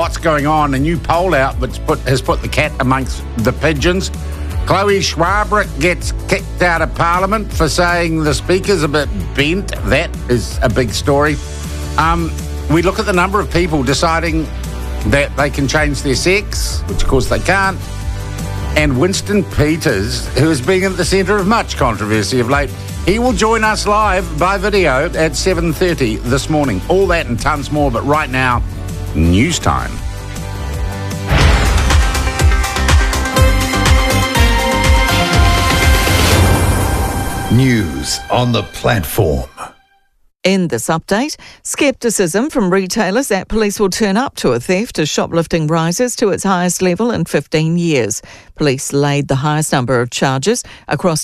what's going on. A new poll out has put the cat amongst the pigeons. Chloe Schwabrick gets kicked out of Parliament for saying the Speaker's a bit bent. That is a big story. We look at the number of people deciding that they can change their sex, which of course they can't. And Winston Peters, who has been at the centre of much controversy of late, he will join us live by video at 7:30 this morning. All that and tons more, but right now, news time. News on the platform. In this update, scepticism from retailers that police will turn up to a theft as shoplifting rises to its highest level in 15 years. Police laid the highest number of charges across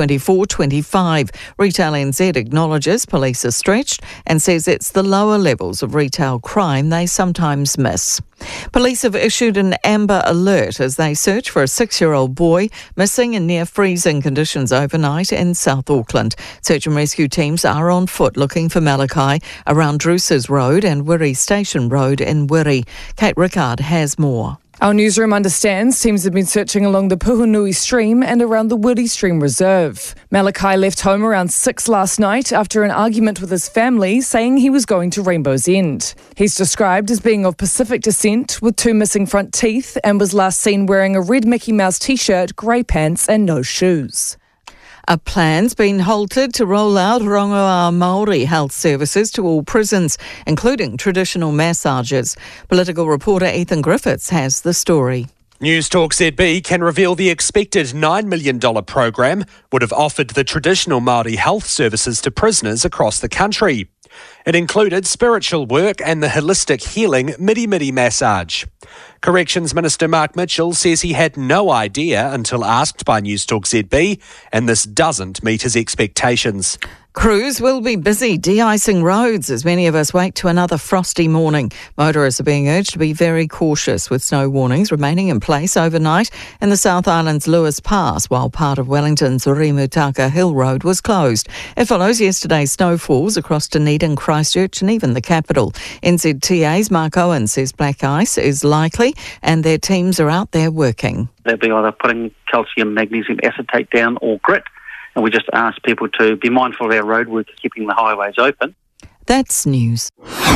2024-25. Retail NZ acknowledges police are stretched and says it's the lower levels of retail crime they sometimes miss. Police have issued an amber alert as they search for a 6-year-old boy missing in near freezing conditions overnight in South Auckland. Search and rescue teams are on foot looking for Malachi around Druces Road and Wiri Station Road in Wiri. Kate Rickard has more. Our newsroom understands teams have been searching along the Puhunui Stream and around the Wiri Stream Reserve. Malachi left home around 6 last night after an argument with his family, saying he was going to Rainbow's End. He's described as being of Pacific descent with 2 missing front teeth and was last seen wearing a red Mickey Mouse t-shirt, grey pants and no shoes. A plan's been halted to roll out Rongoā Māori health services to all prisons, including traditional massages. Political reporter Ethan Griffiths has the story. News Talk ZB can reveal the expected $9 million program would have offered the traditional Māori health services to prisoners across the country. It included spiritual work and the holistic healing midi-midi massage. Corrections Minister Mark Mitchell says he had no idea until asked by News Talk ZB, and this doesn't meet his expectations. Crews will be busy de-icing roads as many of us wait to another frosty morning. Motorists are being urged to be very cautious with snow warnings remaining in place overnight in the South Island's Lewis Pass while part of Wellington's Rimutaka Hill Road was closed. It follows yesterday's snowfalls across Dunedin, Christchurch and even the capital. NZTA's Mark Owen says black ice is likely and their teams are out there working. They'll be either putting calcium magnesium acetate down or grit. And we just ask people to be mindful of our roadwork, keeping the highways open. That's news.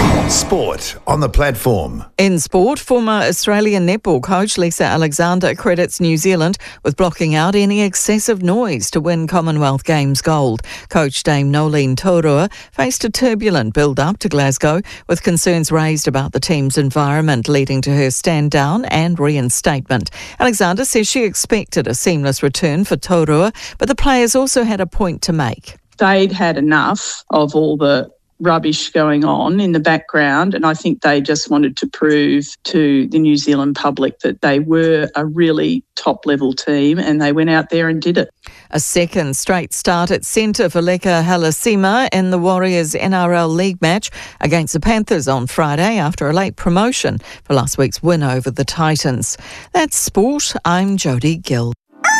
Sport on the platform. In sport, former Australian netball coach Lisa Alexander credits New Zealand with blocking out any excessive noise to win Commonwealth Games gold. Coach Dame Nolene Taurua faced a turbulent build-up to Glasgow with concerns raised about the team's environment leading to her stand down and reinstatement. Alexander says she expected a seamless return for Taurua, but the players also had a point to make. They'd had enough of all the rubbish going on in the background, and I think they just wanted to prove to the New Zealand public that they were a really top-level team, and they went out there and did it. A second straight start at centre for Leka Halasima in the Warriors NRL League match against the Panthers on Friday after a late promotion for last week's win over the Titans. That's sport. I'm Jodie Gill.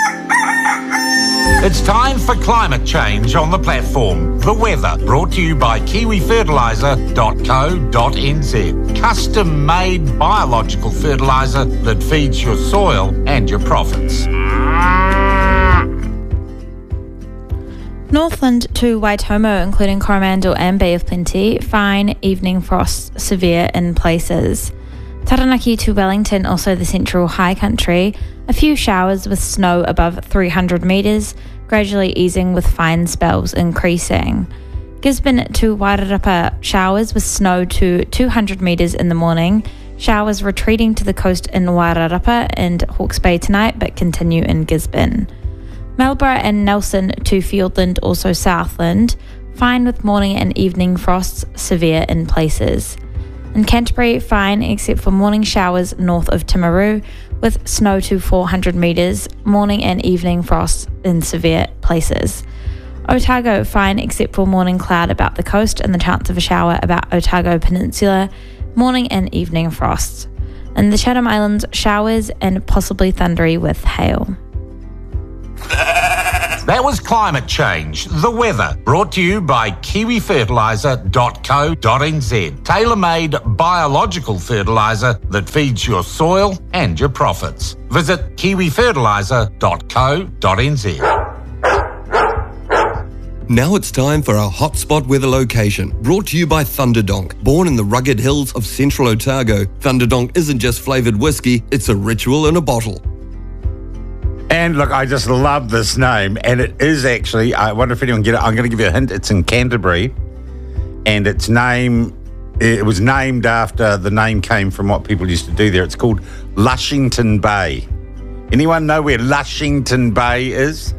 It's time for climate change on the platform. The weather brought to you by kiwifertiliser.co.nz. Custom-made biological fertiliser that feeds your soil and your profits. Northland to Waitomo, including Coromandel and Bay of Plenty, fine, evening frost, severe in places. Taranaki to Wellington, also the central high country, a few showers with snow above 300 metres, gradually easing with fine spells increasing. Gisborne to Wairarapa, showers with snow to 200 metres in the morning, showers retreating to the coast in Wairarapa and Hawke's Bay tonight but continue in Gisborne. Marlborough and Nelson to Fiordland, also Southland, fine with morning and evening frosts, severe in places. In Canterbury, fine except for morning showers north of Timaru, with snow to 400 metres, morning and evening frosts in severe places. Otago, fine except for morning cloud about the coast and the chance of a shower about Otago Peninsula, morning and evening frosts. In the Chatham Islands, showers and possibly thundery with hail. That was Climate Change, the weather, brought to you by kiwifertiliser.co.nz. Tailor-made biological fertiliser that feeds your soil and your profits. Visit kiwifertiliser.co.nz. Now it's time for our hotspot weather location, brought to you by Thunderdonk. Born in the rugged hills of central Otago, Thunderdonk isn't just flavoured whiskey, it's a ritual in a bottle. And look, I just love this name, and it is actually, I wonder if anyone get it, I'm going to give you a hint, it's in Canterbury, and it was named after, the name came from what people used to do there. It's called Lushington Bay. Anyone know where Lushington Bay is?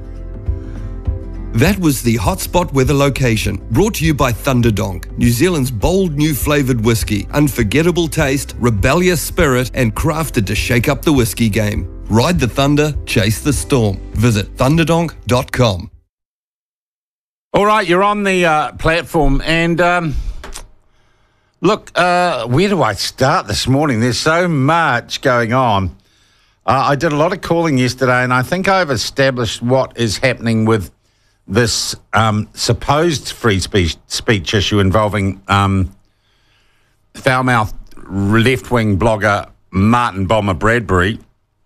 That was the hotspot weather location, brought to you by Thunderdonk, New Zealand's bold new flavoured whiskey, unforgettable taste, rebellious spirit, and crafted to shake up the whiskey game. Ride the thunder, chase the storm. Visit thunderdonk.com. All right, you're on the platform, and look, where do I start this morning? There's so much going on. I did a lot of calling yesterday, and I think I've established what is happening with this supposed free speech issue involving foul-mouthed left-wing blogger Martin Bomber Bradbury.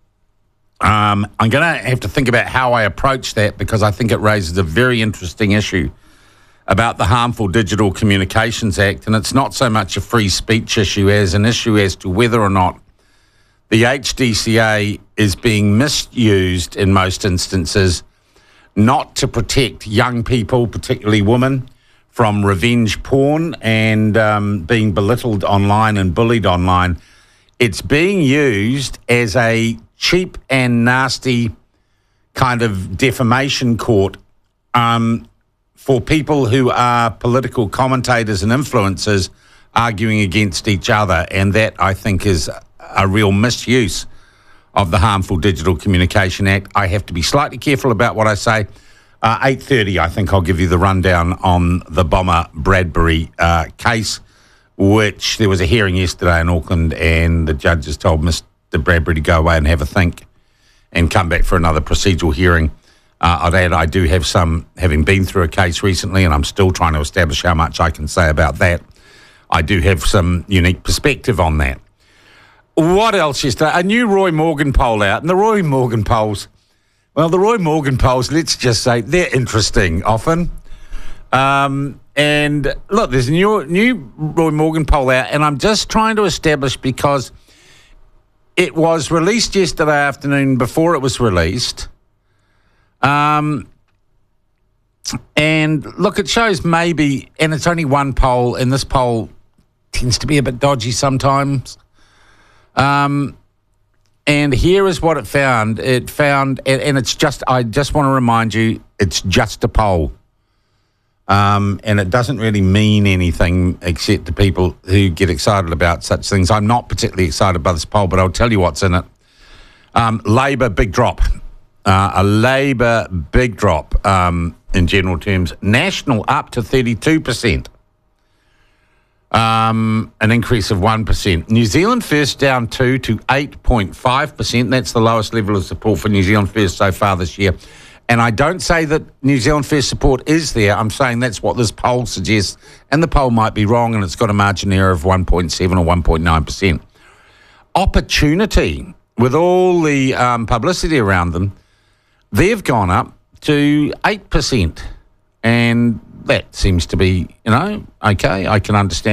I'm going to have to think about how I approach that, because I think it raises a very interesting issue about the Harmful Digital Communications Act, and it's not so much a free speech issue as an issue as to whether or not the HDCA is being misused in most instances, not to protect young people, particularly women, from revenge porn and being belittled online and bullied online. It's being used as a cheap and nasty kind of defamation court for people who are political commentators and influencers arguing against each other. And that, I think, is a real misuse of the Harmful Digital Communication Act. I have to be slightly careful about what I say. 8:30, I think I'll give you the rundown on the Bomber Bradbury case, which there was a hearing yesterday in Auckland, and the judges told Mr. Bradbury to go away and have a think and come back for another procedural hearing. I'd add, I do have some, having been through a case recently, and I'm still trying to establish how much I can say about that. I do have some unique perspective on that. What else yesterday? A new Roy Morgan poll out, and the Roy Morgan polls, well, the Roy Morgan polls, let's just say, they're interesting often. And look, there's a new Roy Morgan poll out, and I'm just trying to establish, because it was released yesterday afternoon before it was released. And look, it shows maybe, and it's only one poll, and this poll tends to be a bit dodgy sometimes. And here is what it found. It found, and it's just, I just want to remind you, it's just a poll. And it doesn't really mean anything except to people who get excited about such things. I'm not particularly excited by this poll, but I'll tell you what's in it. Labor, big drop. A Labor big drop in general terms. National up to 32%. An increase of 1%. New Zealand First down 2 to 8.5%. That's the lowest level of support for New Zealand First so far this year. And I don't say that New Zealand First support is there. I'm saying that's what this poll suggests. And the poll might be wrong, and it's got a margin error of 1.7 or 1.9%. Opportunity, with all the publicity around them, they've gone up to 8%. And that seems to be, okay, I can understand